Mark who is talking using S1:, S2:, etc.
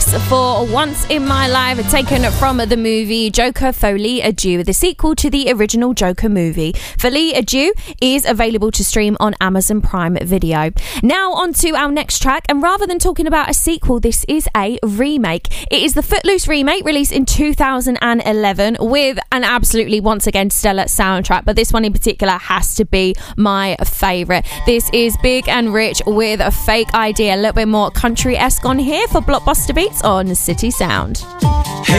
S1: for Once in My Life, taken from the movie Joker Folie à Deux, the sequel to the original Joker movie. Folie à Deux is available to stream on Amazon Prime Video. Now on to our next track, and rather than talking about a sequel, this is a remake. It is the Footloose remake, released in 2011 with an absolutely, once again, stellar soundtrack, but this one in particular has to be my favourite. This is Big and Rich with a Fake ID, a little bit more country-esque on here for Blockbuster Beats on City Sound.